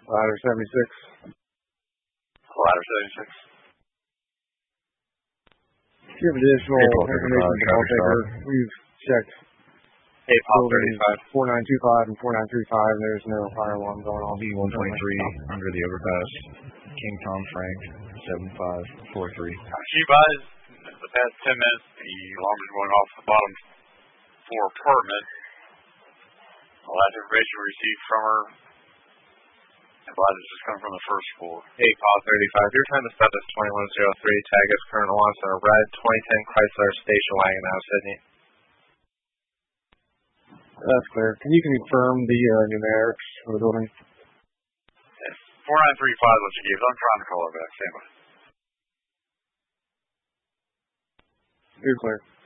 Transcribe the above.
Ladder 76. Ladder 76. If you have additional information to help taker, we've checked buildings 4925 and 4935, and there's no fire alarm going on. B123 under the overpass. King Tom Frank, 7543. She buys the past 10 minutes, the alarm is going off the bottom floor apartment. The last information we received from her, the light is just coming from the first floor. 8 call 35. Your time to stop is 2103. Tag is current alarm center red 2010 Chrysler station wagon out of Sydney. That's clear. Can you confirm the numerics for the building? Yes. 4935 is what you gave. I'm trying to call her back. Stand by. You're clear.